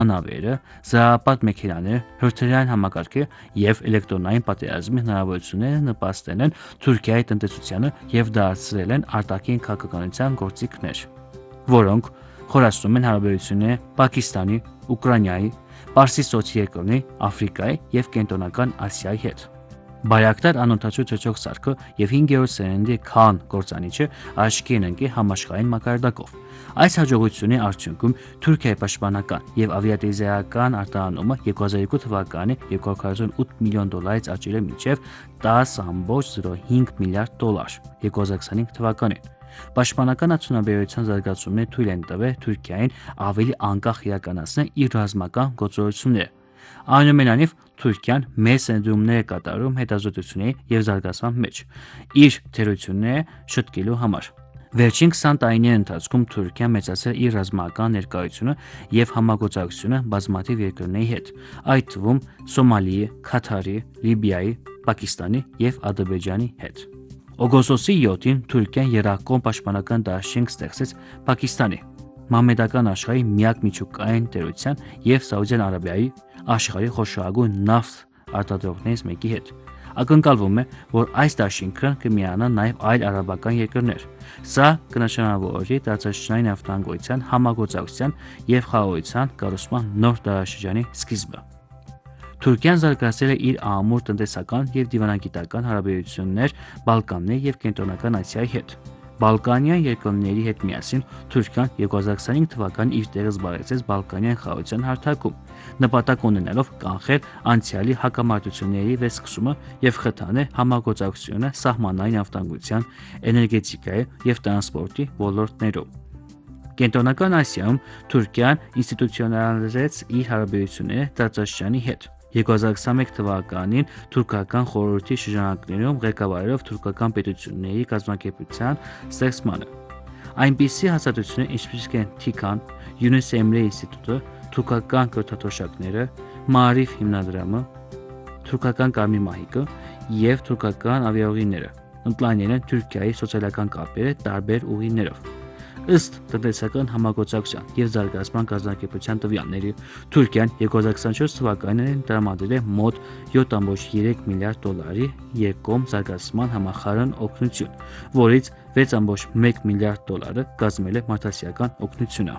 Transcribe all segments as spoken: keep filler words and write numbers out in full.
նավերը, զրահապատ մեքենաներ, հրթիռային համակարգեր և էլեկտրոնային պատերազմի հնարավորությունները նպաստել են Թուրքիայի տնտեսությանը և դարձրել են արտաքին քաղաքականության գործիքներ, որոնք խորացնում են հարաբերությունները Պակիստանի, Ուկրաինայի, Պարսից ծոցի երկրների, Աֆրիկայի և Կենտրոնական Ասիայի հետ։ Բայրակտար անօդաչու թռչող սարքը և հինգերորդ սերնդի Քան կործանիչը աչքի են ընկել համաշխարհային մակարդակով։ Այս հաջողությունների արդյունքում Թուրքիայի պաշտպանական և ավիատիեզերական արտահանումը երկու հազար երկու թվականի երկու հարյուր քառասունութ միլիոն դոլարից աճել է մինչև տասը բացառիկ զրո հինգ միլիարդ դոլար երկու հազար քսանհինգ թվականին։ Պաշտպանական արդյունաբերության զարգացումները թույլ են տվել Թուրքիային ավելի անկախ իրականացնել իր ռազմական գործողությունները։ Այնուամենայնիվ, Թուրքիան մեծ ներդրումներ է կատարում հետազոտությունների և զարգացման մեջ, իր թերությունները շտկելու համար։ Վերջին քսան տարիների ընթացքում Թուրքիան մեծացրել է իր ռազմական ներկայությունը և համագործակցությունը բազմաթիվ երկրների հետ, այդ թվում Սոմալիի, Քաթարի, Լիբիայի, Պակիստանի և Ադրբեջանի հետ։ Օգոստոսի յոթին Թուրքիան եռակողմ պաշտպանական դաշինք ստեղծեց Պակիստանի, մահմեդական աշխարհի միակ միջուկային տերության և Սաուդյան Արաբիայի, աշխարհի խոշորագույն նավթ արտադրողներից մեկի հետ։ Ակնկալվում է, որ այս դաշինքը կմիանա նաև այլ արաբական երկրներ։ Սա կնշանավորի տարածաշրջանային նավթանգության համագործակցության և խաղաղության կառուցման նոր դարաշրջանի սկիզբը։ Թուրքիան զարգացրել է իր ամուր տնտեսական և դիվանագիտական հարաբերություններ Բալկանների և Կենտրոնական Ասիայի հետ։ Բալկանյան երկրների հետ միասին Թուրքիան երկու հազար քսանհինգ թվականին իր տեղը զբաղեցրեց Բալկանյան խաղաղության հարթակում, նպատակ ունենալով կանխել անցյալի հակամարտությունների վերսկսումը և խթանել համագործակցությունը սահմանային անվտանգության, էներգետիկայի և տրանսպորտի ոլորտներում։ Կենտրոնական Ասիայում Թուրքիան ինստիտուցիոնալიზեց իր հարաբերությունները տարածաշրջանի հետ։ երկու հազար քսանմեկ թվականին թուրքական խորհրդի շրջանակներում ղեկավարելով թուրքական պետությունների կազմակերպության ստեղծմանը։ Այնպիսի հաստատություններ, ինչպիսիք են Թիքան, Յունուս Էմրե ինստիտուտը, թուրքական կրթաթոշակները, Մաարիֆ հիմնադրամը, թուրքական Կարմիր մահիկը և թուրքական ավիաուղիները ընդլայնել են Թուրքիայի սոցիալական կապերը տարբեր ուղիներով։ Ըստ տնտեսական համագործակցության և զարգացման կազմակերպության տվյալների, Թուրքիան երկու հազար քսանչորս թվականին տրամադրել է մոտ յոթ բացառիկ երեք միլիարդ դոլարի երկկողմ զարգացման համախառն օգնություն, որից վեց բացառիկ մեկ միլիարդ դոլարը կազմել է մարդասիրական օգնությունը։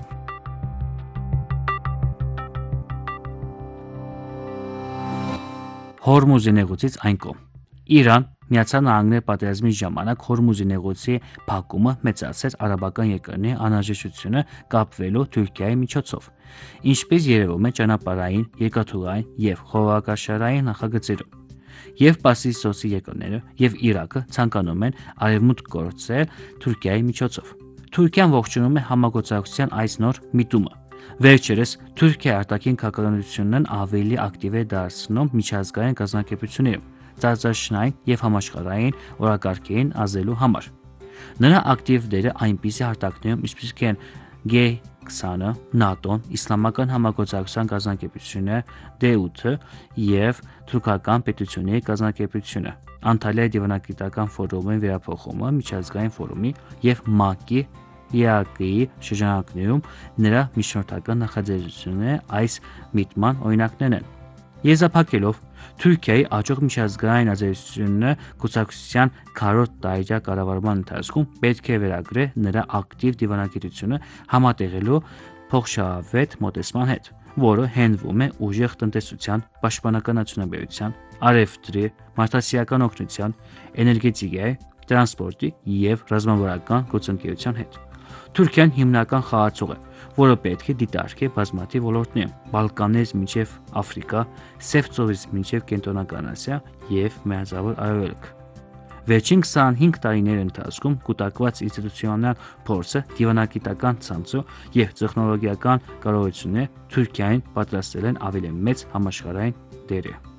Հորմուզի նեղուցից այն կողմ։ Իրան, Միացյալ Նահանգները պատերազմի ժամանակ Հորմուզի նեղուցի փակումը մեծացրեց արաբական երկրների անհրաժեշտությունը կապվելու Թուրքիայի միջոցով, ինչպես երևում է ճանապարհային, երկաթուղային և խորհրդաշարային նախագծերում, և Պարսից ծոցի երկրները և Իրաքը ցանկանում են արևմուտք գործել Թուրքիայի միջոցով։ Թուրքիան ողջունում է համագործակցության այս նոր միտումը։ Վերջերս Թուրքիայի արտաքին քաղաքականությունն ավելի ակտիվ է դարձնում միջազգային կազմակերպություններում տարածաշրջանային և համաշխարհային օրակարգերին ազդելու համար։ Նրա ակտիվ դերը այնպիսի հարթակներում, ինչպիսիք են Գ քսանը, ՆԱՏՕ-ն, Իսլամական համագործակցության կազմակերպությունը Դե ութը և թուրքական պետությունների կազմակերպությունը, Անտալիայի դիվանագիտական ֆորումի վերափոխումը միջազգային ֆորումի և ՄԱԿ-ի, Է Ա Կ-ի շրջանակներում նրա միջնորդական նախաձեռնությունները այս միտման օրինակներն են։ Եզրափակելով Թուրքիայի աճող միջազգային ազդեցությունը կուսակցության քառորդ տարրյա կառավարման ընթացքում պետք է վերագրել նրա ակտիվ դիվանագիտությունը համատեղելու փոխշահավետ մոտեցման հետ, որը հենվում է ուժեղ տնտեսության, պաշտպանական արդյունաբերության, առևտրի, մարդասիրական օգնության, էներգետիկայի, տրանսպորտի և ռազմավարական գործընկերության հետ։ Թուրքիան հիմնական խաղացող է, որը պետք է դիտարկի բազմաթիվ ոլորտներում՝ Բալկաններից մինչև Աֆրիկա, Սև ծովից մինչև Կենտրոնական Ասիա և Մերձավոր Արևելք։ Վերջին քսանհինգ տարիների ընթացքում կուտակված ինստիտուցիոնալ փորձը, դիվանագիտական ցանցը և տեխնոլոգիական կարողությունները Թուրքիային պատրաստել են ավելի մեծ համաշխարհային դերի։